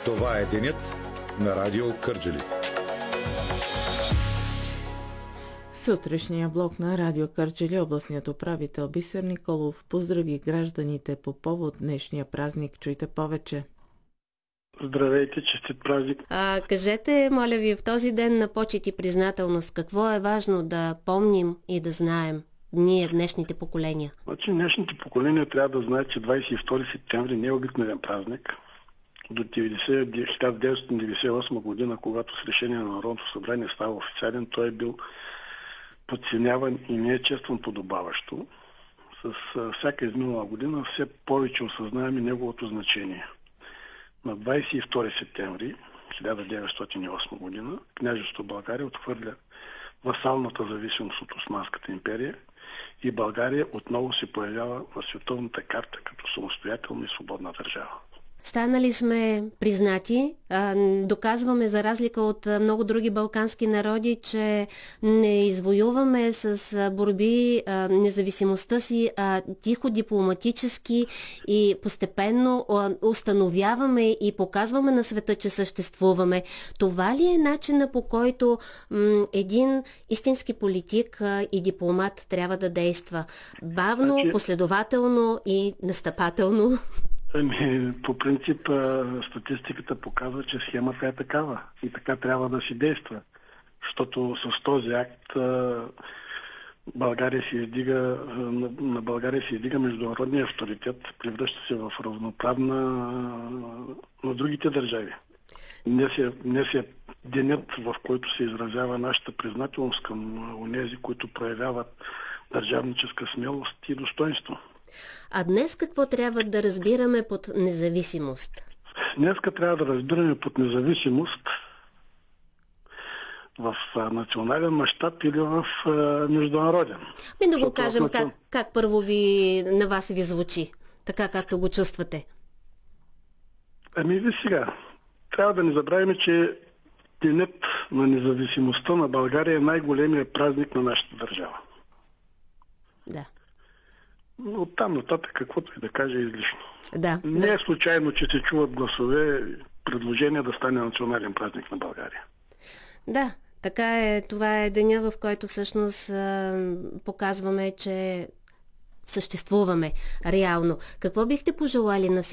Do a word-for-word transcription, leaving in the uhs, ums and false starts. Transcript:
Това е денят на Радио Кърджали. Сутрешния блок на Радио Кърджали областният управител Бисер Николов поздрави гражданите по повод днешния празник. Чуйте повече. Здравейте, честит празник. А, кажете, моля ви, в този ден на почет и признателност, какво е важно да помним и да знаем ние, днешните поколения? Значи, днешните поколения трябва да знаят, че двадесет и втори септември не е обикновен празник. До хиляда деветстотин деветдесет и осма година, когато с решение на Народното събрание става официален, той е бил подценяван и не е честван подобаващо. С всяка изминала година все повече осъзнаваме неговото значение. На двадесет и втори септември хиляда деветстотин и осма година княжество България отхвърля васалната зависимост от Османската империя и България отново се появява на световната карта като самостоятелна и свободна държава. Станали сме признати, доказваме за разлика от много други балкански народи, че не извоюваме с борби независимостта си, а тихо, дипломатически и постепенно установяваме и показваме на света, че съществуваме. Това ли е начина, по който един истински политик и дипломат трябва да действа? Бавно, значи... последователно и настъпателно? Ами, по принцип, статистиката показва, че схемата е такава и така трябва да си действа. Защото с този акт България се издига, на България се издига международния авторитет, превръща се в равноправна на другите държави. Днес е, днес е денят, в който се изразява нашата признателност към онези, които проявяват държавническа смелост и достоинство. А днес какво трябва да разбираме под независимост? Днеска трябва да разбираме под независимост в национален мащаб или в международен. Ми да го кажем как, как първо ви, на вас ви звучи, така както го чувствате. Ами ви сега, трябва да не забравим, че денят на независимостта на България е най-големият празник на нашата държава. Да. От там нататък, каквото и да кажа, е излишно. Да, не да. е случайно, че се чуват гласове, предложения да стане национален празник на България. Да, така е. Това е деня, в който всъщност а, показваме, че съществуваме реално. Какво бихте пожелали на всички